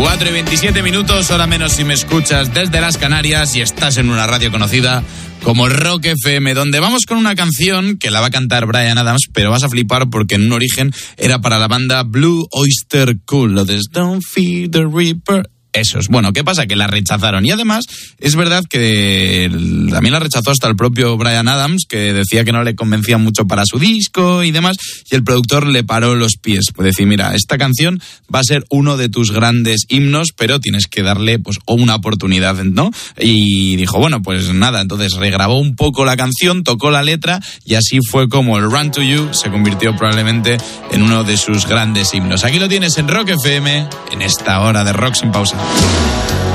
4:27, hora menos si me escuchas desde las Canarias y estás en una radio conocida como Rock FM, donde vamos con una canción que la va a cantar Bryan Adams, pero vas a flipar porque en un origen era para la banda Blue Oyster Cult, lo de Don't Fear the Reaper. Esos. Bueno, ¿qué pasa? Que la rechazaron. Y además, es verdad que también la rechazó hasta el propio Bryan Adams, que decía que no le convencía mucho para su disco y demás, y el productor le paró los pies. Pues decir, mira, esta canción va a ser uno de tus grandes himnos, pero tienes que darle pues una oportunidad, ¿no? Y dijo, bueno, pues nada, entonces regrabó un poco la canción, tocó la letra, y así fue como el Run to You se convirtió probablemente en uno de sus grandes himnos. Aquí lo tienes en Rock FM, en esta hora de Rock sin pausa.